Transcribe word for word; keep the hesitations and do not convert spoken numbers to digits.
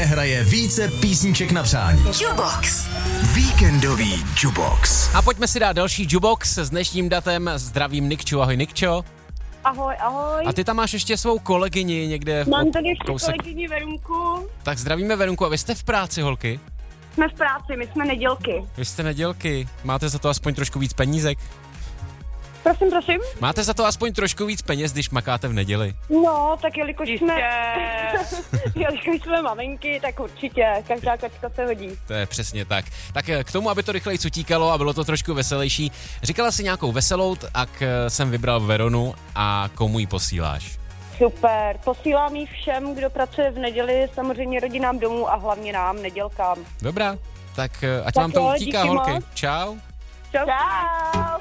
nehraje více písniček na přání. Jukebox. Víkendový Jukebox. A pojďme si dát další Jukebox s dnešním datem. Zdravím Nikču, ahoj Nikčo. Ahoj, ahoj. A ty tam máš ještě svou kolegyni někde. Mám tady ještě kousek. kolegyni Verunku. Tak zdravíme Verunku. A vy jste v práci, holky? Jsme v práci, my jsme nedělky. Vy jste nedělky. Máte za to aspoň trošku víc penízek? Prosím, prosím. Máte za to aspoň trošku víc peněz, když makáte v neděli? No, tak jelikož jsme, jelikož jsme maminky, tak určitě, každá kačka se hodí. To je přesně tak. Tak k tomu, aby to rychleji utíkalo a bylo to trošku veselější, říkala si nějakou veselou, tak jsem vybral Veronu a komu ji posíláš? Super, posílám ji všem, kdo pracuje v neděli, samozřejmě rodinám domů a hlavně nám, nedělkám. Dobrá, tak ať Tak vám to jo, utíká, díky holky. moc. Čau. Čau. Čau.